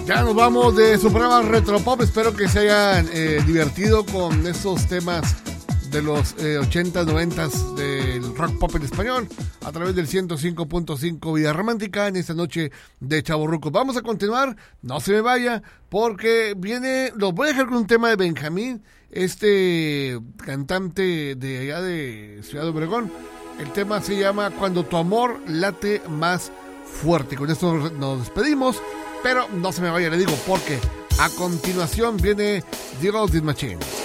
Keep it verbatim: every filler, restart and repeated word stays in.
Ya nos vamos de su programa Retropop. Espero que se hayan eh, divertido con esos temas de los eh, ochentas, noventas del rock pop en español a través del ciento cinco punto cinco Vida Romántica en esta noche de Chavorrucos. Vamos a continuar, no se me vaya, porque viene, los voy a dejar con un tema de Benjamín, este cantante de allá de Ciudad Obregón. El tema se llama Cuando tu amor late más fuerte. Con esto nos despedimos, pero no se me vaya, le digo, porque a continuación viene The Golden Machine.